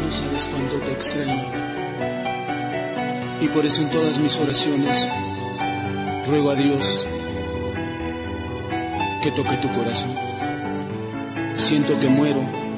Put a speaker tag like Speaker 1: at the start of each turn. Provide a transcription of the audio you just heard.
Speaker 1: no sabes cuánto te extraño. Y por eso en todas mis oraciones ruego a Dios que toque tu corazón. Siento que muero